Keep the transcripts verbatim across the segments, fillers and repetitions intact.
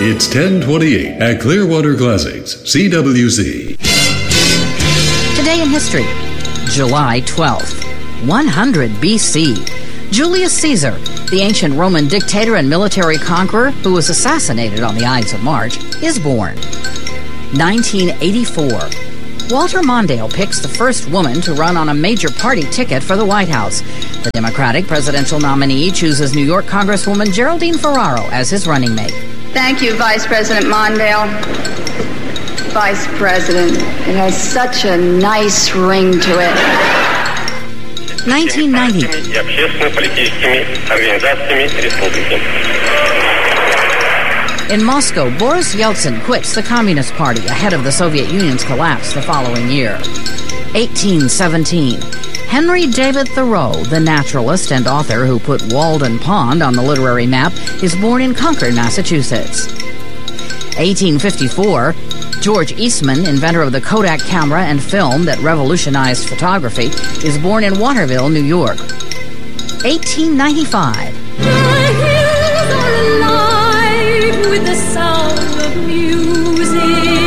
It's ten twenty-eight at Clearwater Classics, C W C. Today in history, July twelfth, one hundred B C. Julius Caesar, the ancient Roman dictator and military conqueror who was assassinated on the Ides of March, is born. nineteen eighty-four. Walter Mondale picks the first woman to run on a major party ticket for the White House. The Democratic presidential nominee chooses New York Congresswoman Geraldine Ferraro as his running mate. Thank you, Vice President Mondale. Vice President, it has such a nice ring to it. nineteen ninety. In Moscow, Boris Yeltsin quits the Communist Party ahead of the Soviet Union's collapse the following year. eighteen seventeen. Henry David Thoreau, the naturalist and author who put Walden Pond on the literary map, is born in Concord, Massachusetts. eighteen fifty-four. George Eastman, inventor of the Kodak camera and film that revolutionized photography, is born in Waterville, New York. eighteen ninety-five. With the sound of music.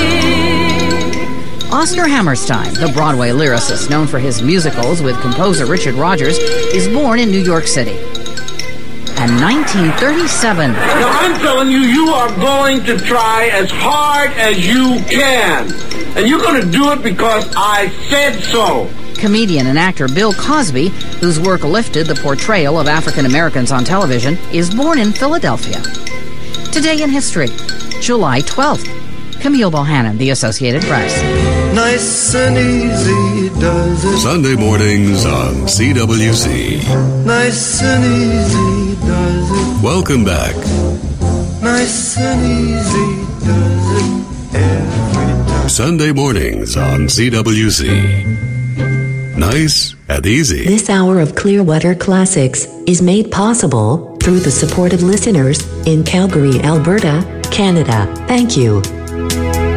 Oscar Hammerstein, the Broadway lyricist known for his musicals with composer Richard Rodgers, is born in New York City. And nineteen thirty-seven. Now I'm telling you, you are going to try as hard as you can. And you're going to do it because I said so. Comedian and actor Bill Cosby, whose work lifted the portrayal of African Americans on television, is born in Philadelphia. Today in history, July twelfth. Camille Bohannon, The Associated Press. Nice and easy does it. Sunday mornings on C W C. Nice and easy does it. Welcome back. Nice and easy does it every time. Sunday mornings on C W C. Nice and easy. This hour of Clearwater Classics is made possible through the support of listeners in Calgary, Alberta, Canada. Thank you.